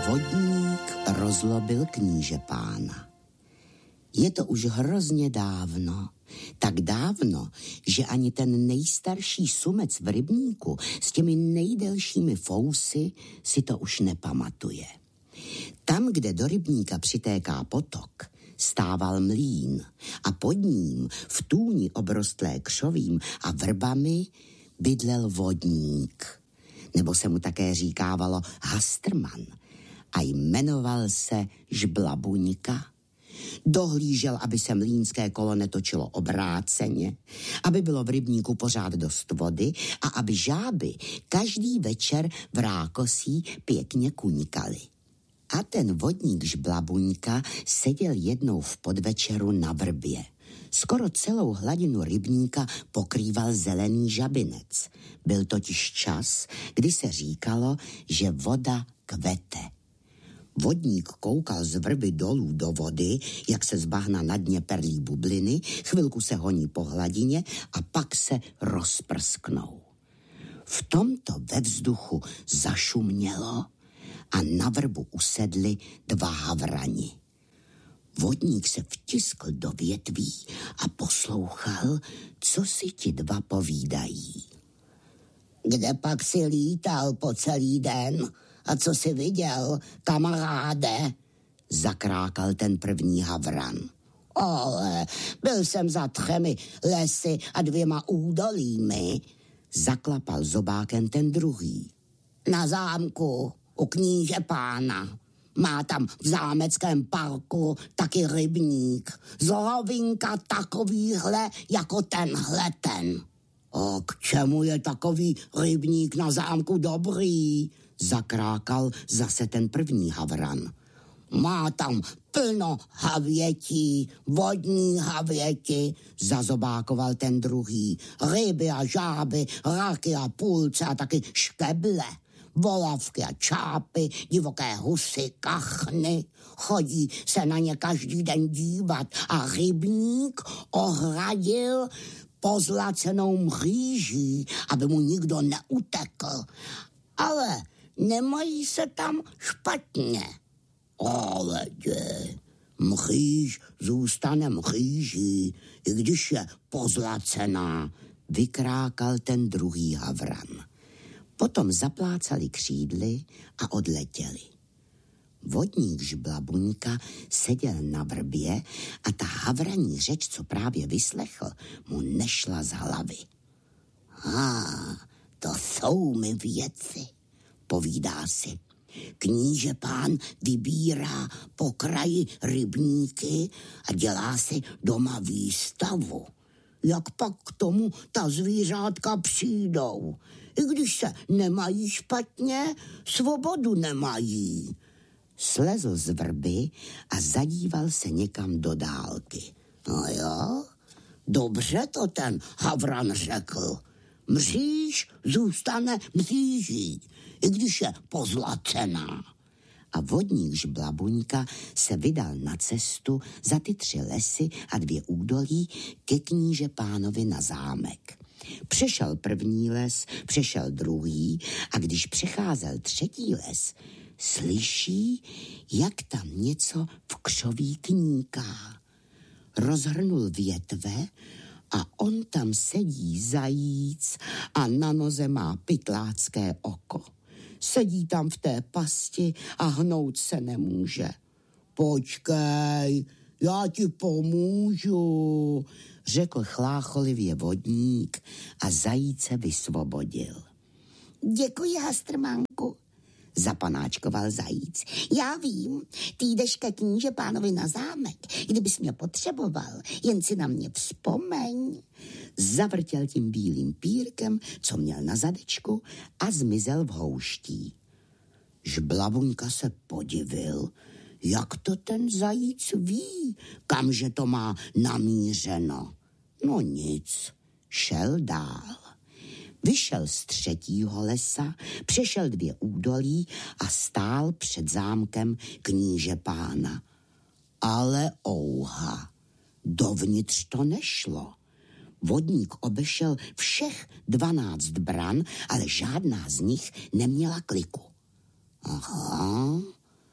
Vodník rozlobil kníže pána. Je to už hrozně dávno. Tak dávno, že ani ten nejstarší sumec v rybníku s těmi nejdelšími fousy si to už nepamatuje. Tam, kde do rybníka přitéká potok, stával mlýn a pod ním v tůni obrostlé křovím a vrbami bydlel vodník. Nebo se mu také říkávalo Hastrman a jmenoval se Žblabuňka. Dohlížel, aby se mlýnské kolo netočilo obráceně, aby bylo v rybníku pořád dost vody a aby žáby každý večer v rákosí pěkně kuňkaly. A ten vodník Žblabuňka seděl jednou v podvečeru na vrbě. Skoro celou hladinu rybníka pokrýval zelený žabinec. Byl totiž čas, kdy se říkalo, že voda kvete. Vodník koukal z vrby dolů do vody, jak se z bahna na dně perlí bubliny, chvilku se honí po hladině a pak se rozprsknou. V tomto ve vzduchu zašumělo a na vrbu usedli 2 havrani. Vodník se vtiskl do větví a poslouchal, co si ti 2 povídají. Kde pak si lítal po celý den? A co jsi viděl, kamaráde? Zakrákal ten první havran. Ale byl jsem za 3 lesy a 2 údolími. Zaklapal zobákem ten druhý. Na zámku, u kníže pána. Má tam v zámeckém parku taky rybník. Zlovinka takovýhle jako tenhleten. A k čemu je takový rybník na zámku dobrý? Zakrákal zase ten první havran. Má tam plno havětí, vodní havěti, zazobákoval ten druhý. Ryby a žáby, raky a půlce a taky škeble. Volavky a čápy, divoké husy, kachny. Chodí se na ně každý den dívat a rybník ohradil pozlacenou mříží, aby mu nikdo neutekl. Ale nemají se tam špatně. Ale mříž zůstane mříží, i když je pozlacená, vykrákal ten druhý havran. Potom zaplácali křídly a odletěli. Vodník Žblabuňka seděl na vrbě a ta havraní řeč, co právě vyslechl, mu nešla z hlavy. To jsou mi věci, povídá si. Kníže pán vybírá po kraji rybníky a dělá si doma výstavu. Jak pak k tomu ta zvířátka přijdou? I když se nemají špatně, svobodu nemají. Slezl z vrby a zadíval se někam do dálky. No jo, dobře to ten havran řekl. Mříž zůstane mříží, i když je pozlacená. A vodník Žblabuňka se vydal na cestu za ty 3 lesy a 2 údolí ke kníže pánovi na zámek. Přešel první les, přešel druhý a když přecházel 3. les, slyší, jak tam něco v křoví kníká. Rozhrnul větve a on tam sedí zajíc a na noze má pytlácké oko. Sedí tam v té pasti a hnout se nemůže. Počkej, já ti pomůžu, řekl chlácholivě vodník a zajíce vysvobodil. Děkuji, Hastrmánku, zapanáčkoval zajíc. Já vím, ty jdeš ke kníže pánovi na zámek. Kdybys mě potřeboval, jen si na mě vzpomeň. Zavrtěl tím bílým pírkem, co měl na zadečku a zmizel v houští. Žblabuňka se podivil, jak to ten zajíc ví, kamže to má namířeno. No nic, šel dál. Vyšel z 3. lesa, přešel 2 údolí a stál před zámkem kníže pána. Ale ouha, dovnitř to nešlo. Vodník obešel všech 12 bran, ale žádná z nich neměla kliku. Aha,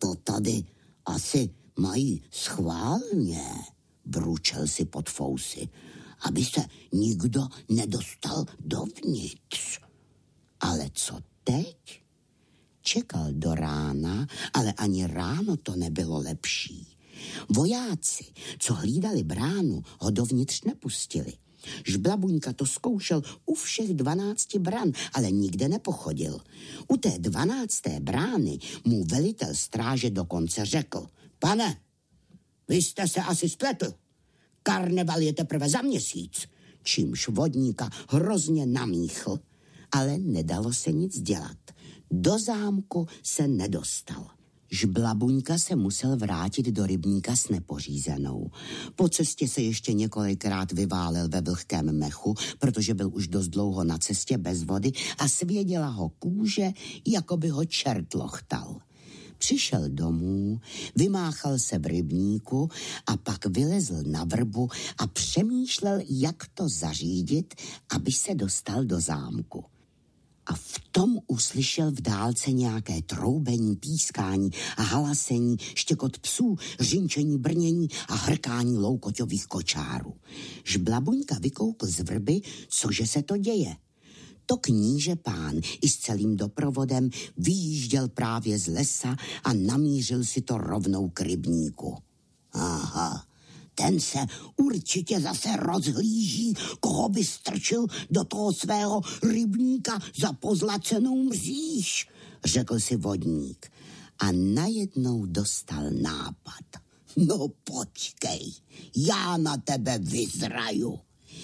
To tady asi mají schválně, bručel si pod fousy, aby se nikdo nedostal dovnitř. Ale co teď? Čekal do rána, ale ani ráno to nebylo lepší. Vojáci, co hlídali bránu, ho dovnitř nepustili. Žblabuňka to zkoušel u všech 12 bran, ale nikde nepochodil. U té 12. brány mu velitel stráže dokonce řekl: Pane, vy jste se asi spletl. Karneval je teprve za měsíc. Čímž vodníka hrozně namíchl. Ale nedalo se nic dělat. Do zámku se nedostal. Žblabuňka se musel vrátit do rybníka s nepořízenou. Po cestě se ještě několikrát vyválel ve vlhkém mechu, protože byl už dost dlouho na cestě bez vody a svěděla ho kůže, jako by ho čert lochtal. Přišel domů, vymáchal se v rybníku a pak vylezl na vrbu a přemýšlel, jak to zařídit, aby se dostal do zámku. A v tom uslyšel v dálce nějaké troubení, pískání a halasení, štěkot psů, řinčení, brnění a hrkání loukoťových kočárů. Žblabuňka vykoukl z vrby, cože se to děje. To kníže pán i s celým doprovodem vyjížděl právě z lesa a namířil si to rovnou k rybníku. Aha, ten se určitě zase rozhlíží, koho by strčil do toho svého rybníka za pozlacenou mříž, řekl si vodník. A najednou dostal nápad. No počkej, já na tebe vyzraju.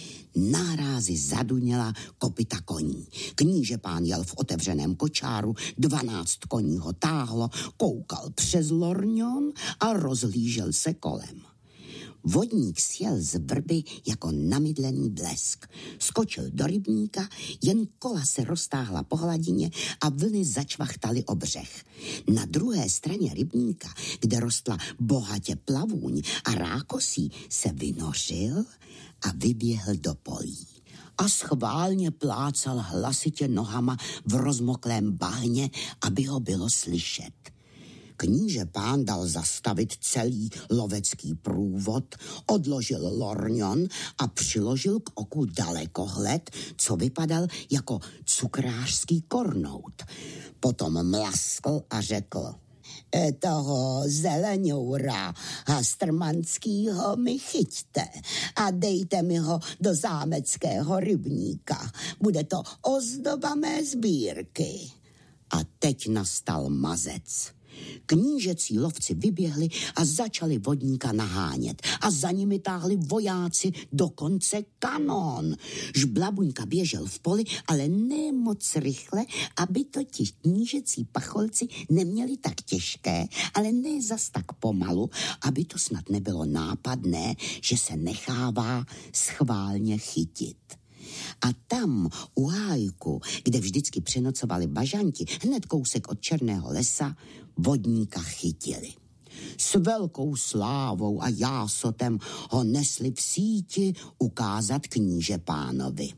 Nárázy zaduněla kopyta koní. Kníže pán jel v otevřeném kočáru, 12 koní ho táhlo, koukal přes lorňon a rozhlížel se kolem. Vodník sjel z vrby jako namydlený blesk. Skočil do rybníka, jen kola se roztáhla po hladině a vlny začvachtaly o břeh. Na druhé straně rybníka, kde rostla bohatě plavůň a rákosí, se vynořil a vyběhl do polí. A schválně plácal hlasitě nohama v rozmoklém bahně, aby ho bylo slyšet. Kníže pán dal zastavit celý lovecký průvod, odložil lorňon a přiložil k oku dalekohled, co vypadal jako cukrářský kornout. Potom mlaskl a řekl: toho zeleňoura hastrmanskýho mi chyťte a dejte mi ho do zámeckého rybníka. Bude to ozdoba mé sbírky. A teď nastal mazec. Knížecí lovci vyběhli a začali vodníka nahánět a za nimi táhli vojáci, dokonce kanón. Žblabuňka běžel v poli, ale ne moc rychle, aby to ti knížecí pacholci neměli tak těžké, ale ne zas tak pomalu, aby to snad nebylo nápadné, že se nechává schválně chytit. A tam u hájku, kde vždycky přenocovali bažanti, hned kousek od černého lesa, vodníka chytili. S velkou slávou a jásotem ho nesli v síti ukázat kníže pánovi.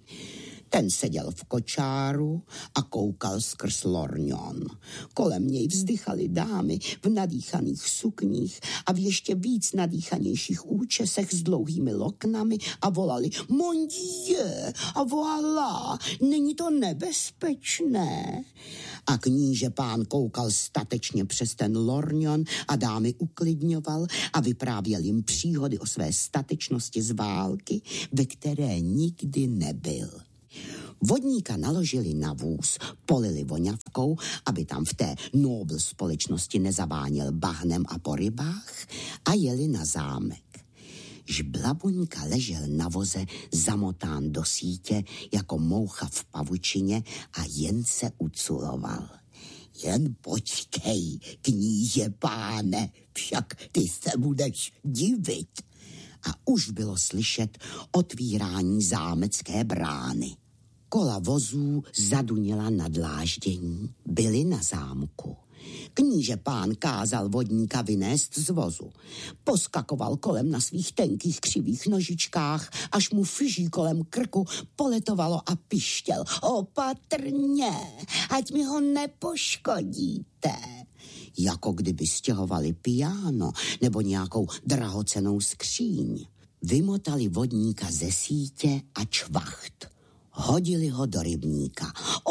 Ten seděl v kočáru a koukal skrz lorňon. Kolem něj vzdychaly dámy v nadýchaných sukních a v ještě víc nadýchanějších účesech s dlouhými loknami a volali: Mon Dieu, a voilà, není to nebezpečné? A kníže pán koukal statečně přes ten lorňon a dámy uklidňoval a vyprávěl jim příhody o své statečnosti z války, ve které nikdy nebyl. Vodníka naložili na vůz, polili voňavkou, aby tam v té nobl společnosti nezaváněl bahnem a po rybách, a jeli na zámek. Žblabuňka ležel na voze zamotán do sítě jako moucha v pavučině a jen se uculoval. Jen počkej, kníže páne, však ty se budeš divit. A už bylo slyšet otvírání zámecké brány. Kola vozů zaduněla na dláždění, byli na zámku. Kníže pán kázal vodníka vynést z vozu. Poskakoval kolem na svých tenkých křivých nožičkách, až mu fyží kolem krku poletovalo a pištěl. Opatrně, ať mi ho nepoškodíte. Jako kdyby stěhovali piano nebo nějakou drahocennou skříň. Vymotali vodníka ze sítě a čvacht. Hodili ho do rybníka.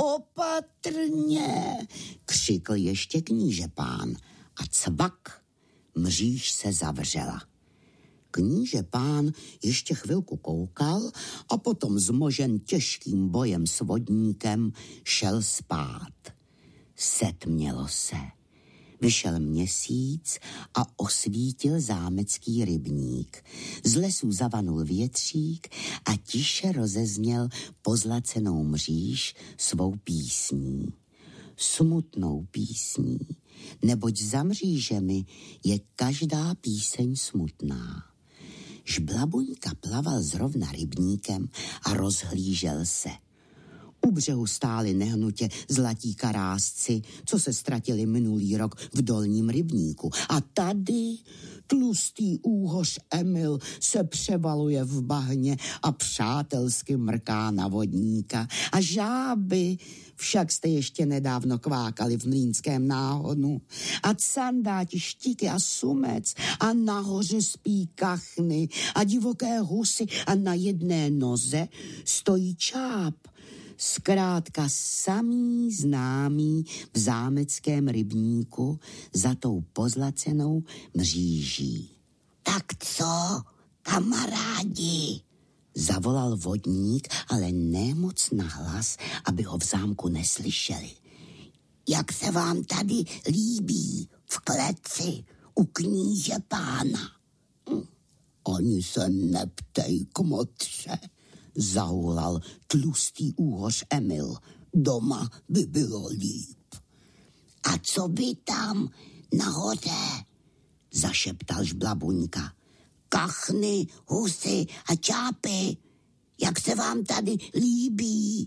Opatrně, křikl ještě kníže pán. A cvak, mříž se zavřela. Kníže pán ještě chvilku koukal a potom zmožen těžkým bojem s vodníkem šel spát. Setmělo se. Vyšel měsíc a osvítil zámecký rybník. Z lesů zavanul větřík a tiše rozezněl pozlacenou mříž svou písní. Smutnou písní, neboť za mřížemi je každá píseň smutná. Žblabuňka plaval zrovna rybníkem a rozhlížel se. U břehu stáli nehnutě zlatí karásci, co se ztratili minulý rok v dolním rybníku. A tady tlustý úhoř Emil se převaluje v bahně a přátelsky mrká na vodníka. A žáby, však jste ještě nedávno kvákali v mlýnském náhonu. A candáti, štíky a sumec a nahoře spí kachny a divoké husy a na jedné noze stojí čáp. Zkrátka samý známý v zámeckém rybníku za tou pozlacenou mříží. Tak co, kamarádi? Zavolal vodník, ale ne moc nahlas, aby ho v zámku neslyšeli. Jak se vám tady líbí v kleci u kníže pána? Ani se neptej, kmotře, zaulal tlustý úhoř Emil. Doma by bylo líp. A co by tam nahoře? Zašeptal Žblabuňka. Kachny, husy a čápy. Jak se vám tady líbí?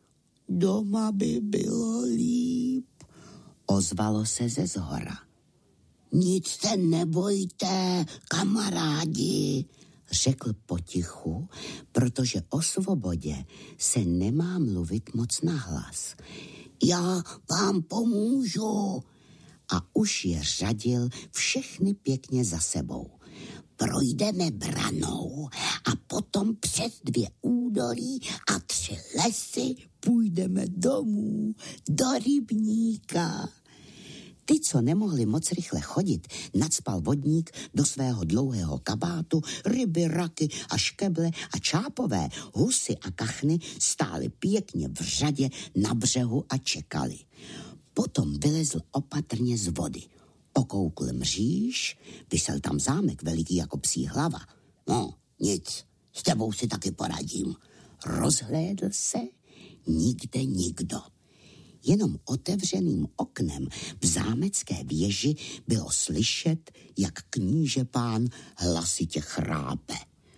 Doma by bylo líp, ozvalo se ze zhora. Nic se nebojte, kamarádi, řekl potichu, protože o svobodě se nemá mluvit moc nahlas. Já vám pomůžu. A už je řadil všechny pěkně za sebou. Projdeme branou a potom přes 2 údolí a 3 lesy půjdeme domů do rybníka. Ty, co nemohli moc rychle chodit, nacpal vodník do svého dlouhého kabátu, ryby, raky a škeble a čápové, husy a kachny stály pěkně v řadě na břehu a čekali. Potom vylezl opatrně z vody. Okoukl mříž, visel tam zámek veliký jako psí hlava. No, nic, s tebou si taky poradím. Rozhlédl se, nikde nikdo. Jenom otevřeným oknem v zámecké věži bylo slyšet, jak kníže pán hlasitě chrápe.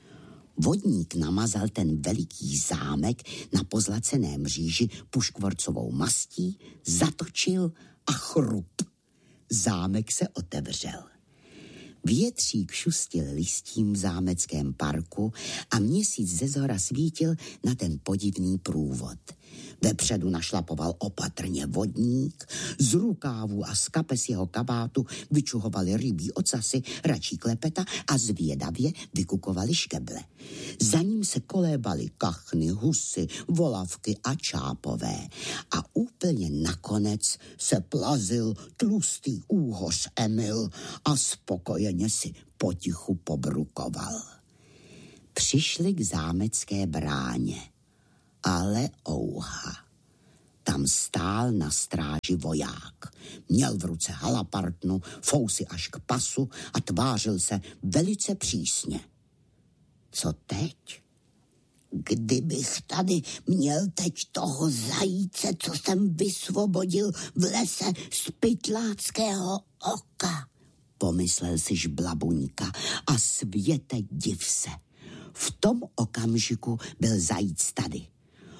Vodník namazal ten veliký zámek na pozlacené mříži puškvorcovou mastí, zatočil a chrup. Zámek se otevřel. Větřík šustil listím v zámeckém parku a měsíc ze zhora svítil na ten podivný průvod. Vepředu našlapoval opatrně vodník, z rukávu a z kapes jeho kabátu vyčuhovali rybí ocasy, račí klepeta a zvědavě vykukovali škeble. Za ním se kolébali kachny, husy, volavky a čápové. A úplně nakonec se plazil tlustý úhoř Emil a spokojeně si potichu pobrukoval. Přišli k zámecké bráně. Ale ouha, tam stál na stráži voják. Měl v ruce halapartnu, fousy až k pasu a tvářil se velice přísně. Co teď? Kdybych tady měl teď toho zajíce, co jsem vysvobodil v lese z pytláckého oka, pomyslel si Žblabuňka a světe div se. V tom okamžiku byl zajíc tady.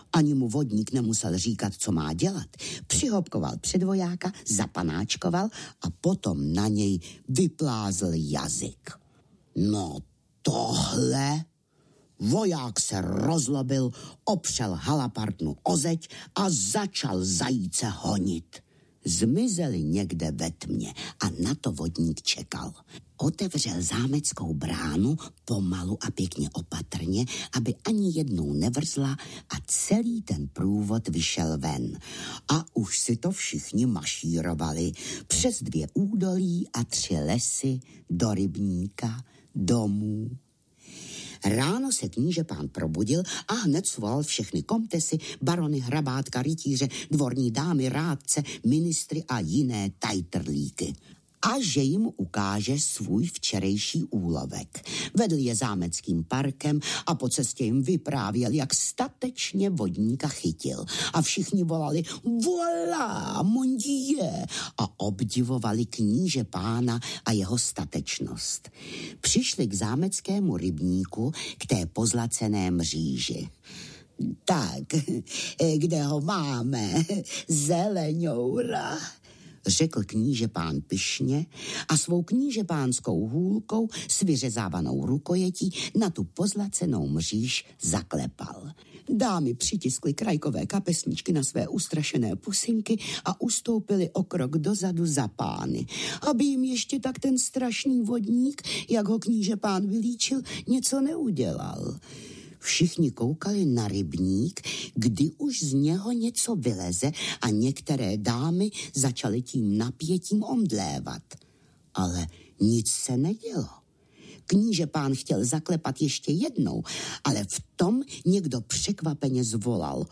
Ani mu vodník nemusel říkat, co má dělat. Přihopkoval před vojáka, zapanáčkoval a potom na něj vyplázl jazyk. No tohle... Voják se rozlobil, opřel halapartnu o zeď a začal zajíce honit. Zmizeli někde ve tmě a na to vodník čekal. Otevřel zámeckou bránu pomalu a pěkně opatrně, aby ani jednou nevrzla a celý ten průvod vyšel ven. A už si to všichni mašírovali přes 2 údolí a 3 lesy do rybníka, domů. Ráno se kníže pán probudil a hned svolal všechny komtesy, barony, hrabátka, rytíře, dvorní dámy, rádce, ministry a jiné tajtrlíky. A že jim ukáže svůj včerejší úlovek. Vedl je zámeckým parkem a po cestě jim vyprávěl, jak statečně vodníka chytil. A všichni volali voilà, mon Dieu, a obdivovali kníže pána a jeho statečnost. Přišli k zámeckému rybníku, k té pozlacené mříži. Tak, kde ho máme? Zeleňoura, řekl kníže pán pyšně a svou knížepánskou hůlkou s vyřezávanou rukojetí na tu pozlacenou mříž zaklepal. Dámy přitiskly krajkové kapesničky na své ustrašené pusinky a ustoupili o krok dozadu za pány, aby jim ještě tak ten strašný vodník, jak ho kníže pán vylíčil, něco neudělal. Všichni koukali na rybník, kdy už z něho něco vyleze a některé dámy začaly tím napětím omdlévat. Ale nic se nedělo. Kníže pán chtěl zaklepat ještě jednou, ale v tom někdo překvapeně zvolal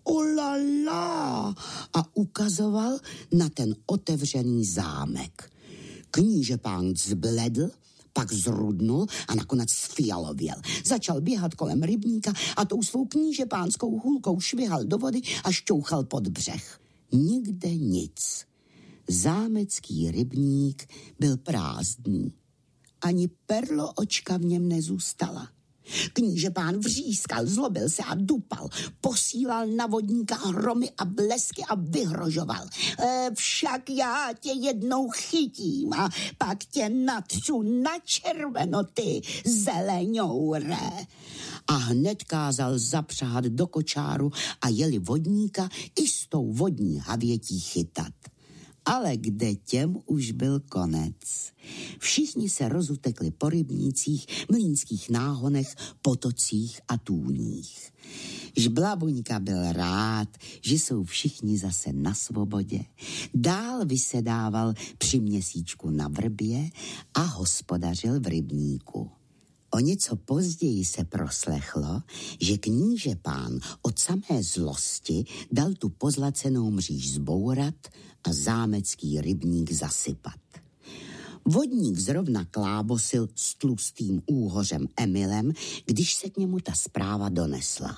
olala a ukazoval na ten otevřený zámek. Kníže pán zbledl, pak zrudnul a nakonec sfialověl. Začal běhat kolem rybníka a tou svou knížepánskou hůlkou švihal do vody a šťouchal pod břeh. Nikde nic. Zámecký rybník byl prázdný. Ani perlo očka v něm nezůstala. Kníže pán vřískal, zlobil se a dupal, posílal na vodníka hromy a blesky a vyhrožoval. Však já tě jednou chytím a pak tě natřu na červeno, ty zeleňoure. A hned kázal zapřáhat do kočáru a jeli vodníka i s tou vodní havětí chytat. Ale kde těm už byl konec. Všichni se rozutekli po rybnících, mlýnských náhonech, potocích a tůních. Žblabuňka byl rád, že jsou všichni zase na svobodě. Dál vysedával při měsíčku na vrbě a hospodařil v rybníku. O něco později se proslechlo, že kníže pán od samé zlosti dal tu pozlacenou mříž zbourat a zámecký rybník zasypat. Vodník zrovna klábosil s tlustým úhořem Emilem, když se k němu ta zpráva donesla.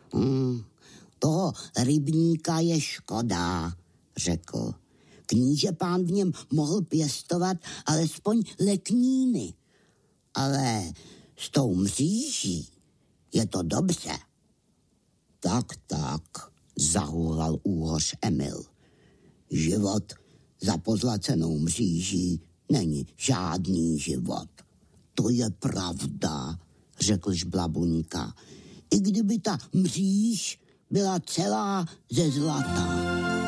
Toho rybníka je škoda, řekl. Kníže pán v něm mohl pěstovat alespoň lekníny, ale s tou mříží je to dobře. Tak, zahulal úhoř Emil. Život za pozlacenou mříží není žádný život. To je pravda, řekl Žblabuňka. I kdyby ta mříž byla celá ze zlata.